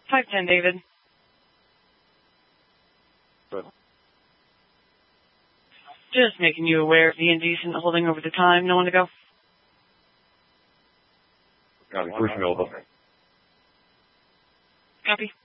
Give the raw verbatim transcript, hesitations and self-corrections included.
five ten, David. Good. Just making you aware of the indecent holding over the time. No one to go? Copy. Cruise available. Copy.